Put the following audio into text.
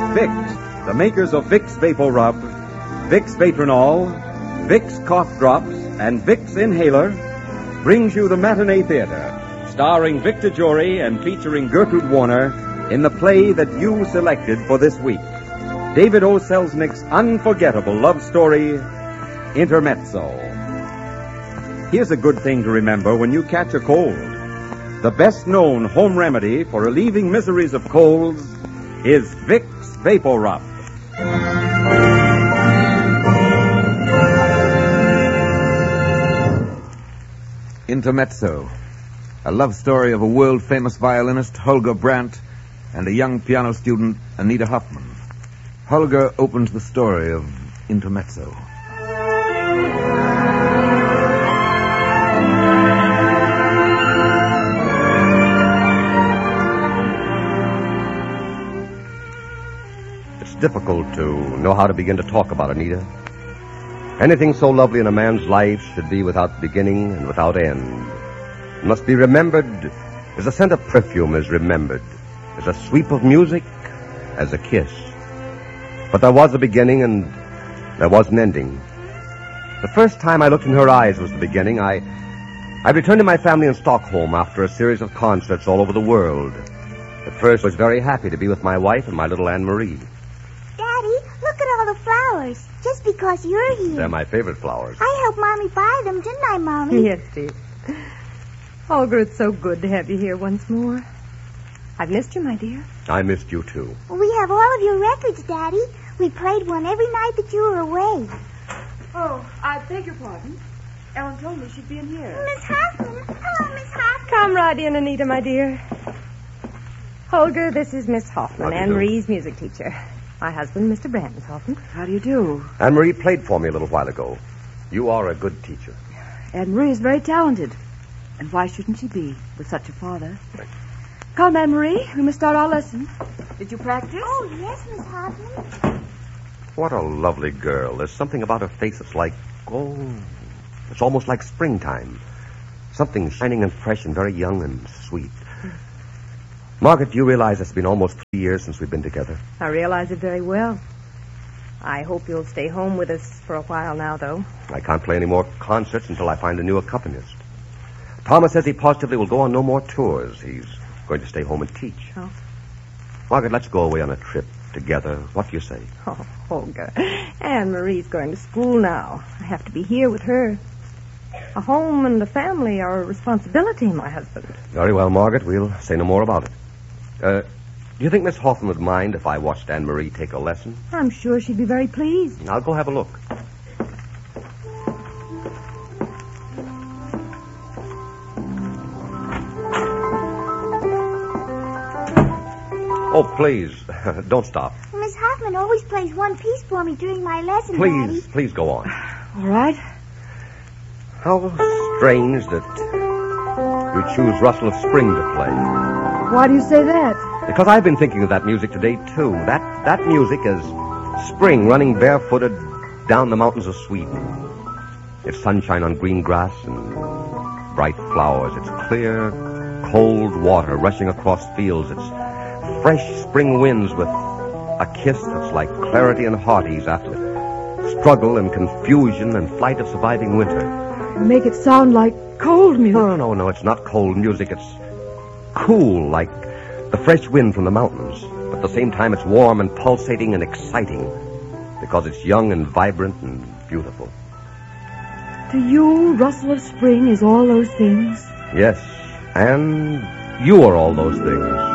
Vicks, the makers of Vicks Vapor Rub, Vicks Vatronol, Vicks Cough Drops, and Vicks Inhaler, brings you the Matinee Theater, starring Victor Jory and featuring Gertrude Warner in the play that you selected for this week, David O. Selznick's unforgettable love story, Intermezzo. Here's a good thing to remember when you catch a cold. The best-known home remedy for relieving miseries of colds is Vicks Vapor Rub. Intermezzo, a love story of a world-famous violinist, Holger Brandt, and a young piano student, Anita Hoffman. Holger opens the story of Intermezzo. It's difficult to know how to begin to talk about Anita. Anything so lovely in a man's life should be without beginning and without end. It must be remembered as a scent of perfume is remembered, as a sweep of music, as a kiss. But there was a beginning and there was an ending. The first time I looked in her eyes was the beginning. I returned to my family in Stockholm after a series of concerts all over the world. At first I was very happy to be with my wife and my little Anne-Marie. Daddy, look at all the flowers. Just because you're here. They're my favorite flowers. I helped Mommy buy them, didn't I, Mommy? Yes, dear. Holger, it's so good to have you here once more. I've missed you, my dear. I missed you, too. We have all of your records, Daddy. We played one every night that you were away. Oh, I beg your pardon. Ellen told me she'd be in here. Miss Hoffman. Hello, Miss Hoffman. Come right in, Anita, my dear. Holger, this is Miss Hoffman, Anne-Marie's music teacher. My husband, Mr. Brandon Hoffman. How do you do? Anne-Marie played for me a little while ago. You are a good teacher. Anne-Marie is very talented. And why shouldn't she be with such a father? Come, Anne-Marie, we must start our lesson. Did you practice? Oh, yes, Miss Hoffman. What a lovely girl. There's something about her face that's like, it's almost like springtime. Something shining and fresh and very young and sweet. Margaret, do you realize it's been almost 3 years since we've been together? I realize it very well. I hope you'll stay home with us for a while now, though. I can't play any more concerts until I find a new accompanist. Thomas says he positively will go on no more tours. He's going to stay home and teach. Oh. Margaret, let's go away on a trip together. What do you say? Oh, Holger. Anne-Marie's going to school now. I have to be here with her. A home and a family are a responsibility, my husband. Very well, Margaret. We'll say no more about it. Do you think Miss Hoffman would mind if I watched Anne-Marie take a lesson? I'm sure she'd be very pleased. I'll go have a look. Oh, please, don't stop. Miss Hoffman always plays one piece for me during my lesson, Daddy. Please go on. All right. How strange that you choose Rustle of Spring to play. Why do you say that? Because I've been thinking of that music today, too. That music is spring running barefooted down the mountains of Sweden. It's sunshine on green grass and bright flowers. It's clear, cold water rushing across fields. It's fresh spring winds with a kiss that's like clarity and hearties after the struggle and confusion and flight of surviving winter. You make it sound like cold music. No, it's not cold music. It's cool, like the fresh wind from the mountains. But at the same time, it's warm and pulsating and exciting because it's young and vibrant and beautiful. To you, Rustle of Spring is all those things? Yes, and you are all those things.